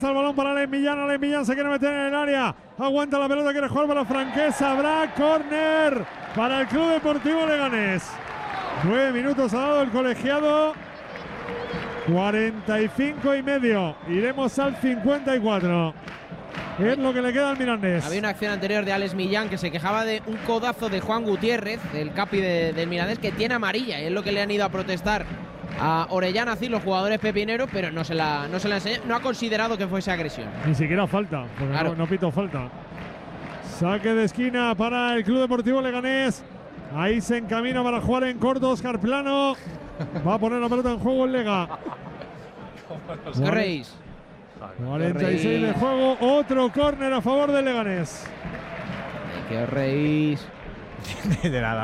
El balón para Alex Millán se quiere meter en el área, aguanta la pelota, quiere jugar para Franquesa, habrá córner para el Club Deportivo Leganés. 9 minutos ha dado el colegiado, 45 y medio, iremos al 54. Es lo que le queda al Mirandés. Había una acción anterior de Alex Millán que se quejaba de un codazo de Juan Gutiérrez, el capi del Mirandés, que tiene amarilla, y es lo que le han ido a protestar a Orellana, sí, los jugadores pepineros, pero no se la enseñó, no ha considerado que fuese agresión. Ni siquiera falta, porque claro, no pitó falta. Saque de esquina para el Club Deportivo Leganés. Ahí se encamina para jugar en corto Óscar Plano. Va a poner la pelota en juego el Lega. Óscar Reis. 46 de juego, otro córner a favor del Leganés. Que Reis. De nada.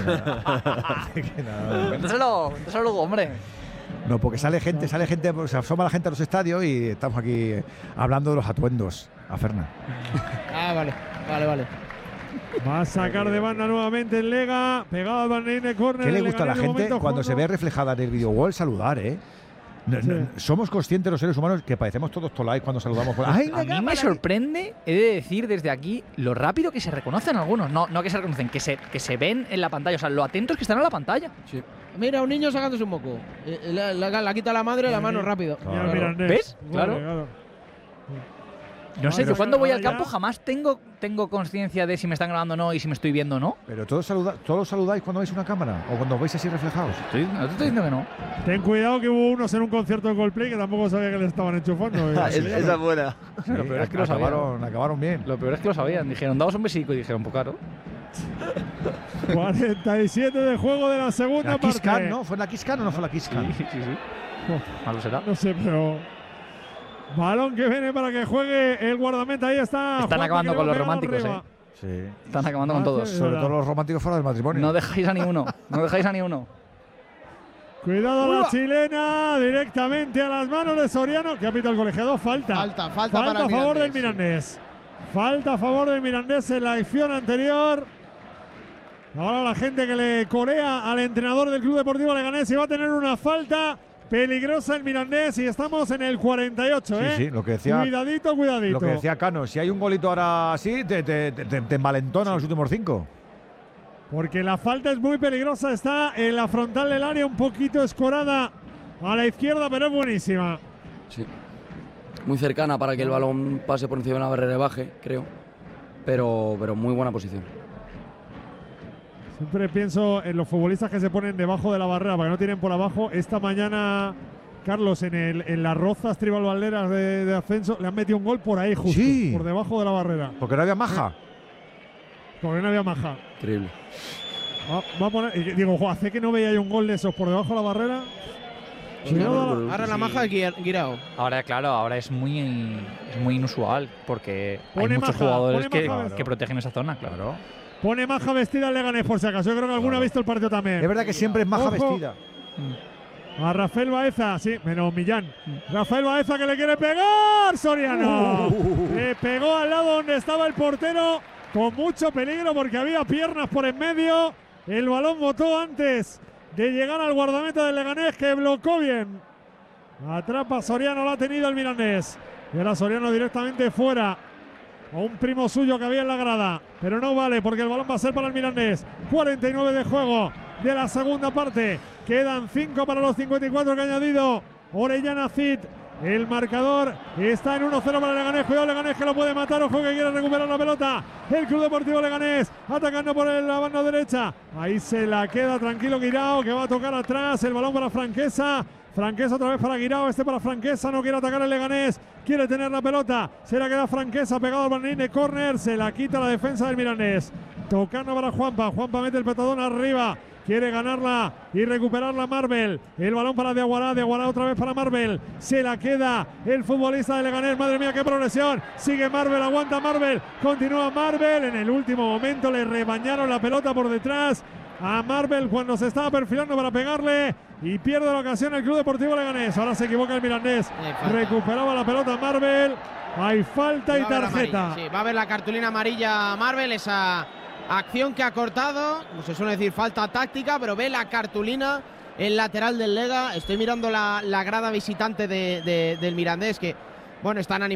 Cuéntaselo luego, hombre. No, porque sale gente, pues, se asoma la gente a los estadios y estamos aquí hablando de los atuendos a Fernan. Ah, vale. Va a sacar de banda nuevamente el Lega, pegado al banderín de córner. ¿Qué le gusta a la gente cuando se ve reflejada en el video wall saludar, somos conscientes los seres humanos que parecemos todos tolais cuando saludamos. ¡Ay, a mí me sorprende, he de decir desde aquí, lo rápido que se reconocen algunos. No que se reconocen, que se ven en la pantalla. O sea, lo atentos que están a la pantalla. Sí. Mira, un niño sacándose un moco. La quita la madre la mano rápido. Claro. ¿Ves? Claro. No sé, yo cuando voy al campo jamás tengo conciencia de si me están grabando o no y si me estoy viendo o no. Pero todos saludáis cuando veis una cámara o cuando os veis así reflejados. Sí, no te estoy diciendo que no. Ten cuidado que hubo unos en un concierto de Coldplay que tampoco sabía que le estaban enchufando. Esa es buena. Sí, lo peor es que acabaron bien. Lo peor es que lo sabían. Dijeron, damos un besico y dijeron, pues claro. 47 de juego de la segunda parte. Kiss-Can, ¿no? ¿Fue la Kiss-Can o no fue la Kiss-Can? Sí. Malo será. No sé, pero… Balón que viene para que juegue el guardameta. Ahí está. Están acabando con los románticos, Sí. Están acabando con todos. Sobre todo los románticos fuera del matrimonio. No dejáis a ni uno. Cuidado la chilena. Directamente a las manos de Soriano. Que ha pitado el colegiado. Falta para a favor del Mirandés. Falta a favor del Mirandés en la acción anterior. Ahora la gente que le corea al entrenador del Club Deportivo Leganés y va a tener una falta peligrosa el Mirandés y estamos en el 48, Sí, lo que decía, cuidadito. Lo que decía Cano, si hay un golito ahora así, te envalentona los últimos 5. Porque la falta es muy peligrosa, está en la frontal del área, un poquito escorada a la izquierda, pero es buenísima. Sí, muy cercana para que el balón pase por encima de la barrera y baje, creo, pero muy buena posición. Siempre pienso en los futbolistas que se ponen debajo de la barrera para que no tiren por abajo. Esta mañana, Carlos, en las rozas Tribal Valderas de ascenso, le han metido un gol por ahí justo, por debajo de la barrera. Porque no había maja. Porque no había maja. Increíble. Va a poner, digo, hace que no veía yo un gol de esos por debajo de la barrera. Ahora la maja de Guirao. Ahora es muy inusual porque hay muchos jugadores que protegen esa zona, claro. Pone maja vestida el Leganés por si acaso. Yo creo que alguno ha visto el partido también. Es verdad que siempre es maja vestida. A Rafael Baeza, sí, menos Millán. Rafael Baeza que le quiere pegar. Soriano. Le pegó al lado donde estaba el portero con mucho peligro porque había piernas por en medio. El balón botó antes de llegar al guardameta del Leganés que bloqueó bien. Atrapa Soriano, lo ha tenido el Mirandés. Y ahora Soriano directamente fuera. A un primo suyo que había en la grada, pero no vale porque el balón va a ser para el Mirandés. 49 de juego de la segunda parte. Quedan 5 para los 54 que ha añadido Orellana Cid. El marcador está en 1-0 para el Leganés. Cuidado Leganés que lo puede matar. Ojo que quiere recuperar la pelota. El Club Deportivo Leganés atacando por la banda derecha. Ahí se la queda tranquilo Guirao que va a tocar atrás. El balón para Franquesa. Franquesa otra vez para Guirao, para Franquesa, no quiere atacar el Leganés, quiere tener la pelota, se la queda Franquesa pegado al banderín de córner, se la quita la defensa del Mirandés, tocando para Juanpa mete el petadón arriba, quiere ganarla y recuperarla Marvel, el balón para Diaguará otra vez para Marvel, se la queda el futbolista de Leganés, madre mía qué progresión, sigue Marvel, aguanta Marvel, continúa Marvel, en el último momento le rebañaron la pelota por detrás a Marvel cuando se estaba perfilando para pegarle y pierde la ocasión el Club Deportivo Leganés. Ahora se equivoca el Mirandés, recuperaba la pelota Marvel, hay falta y tarjeta. Sí, va a haber la cartulina amarilla Marvel, esa acción que ha cortado, como se suele decir falta táctica, pero ve la cartulina el lateral del Lega. Estoy mirando la grada visitante del Mirandés que Bueno, están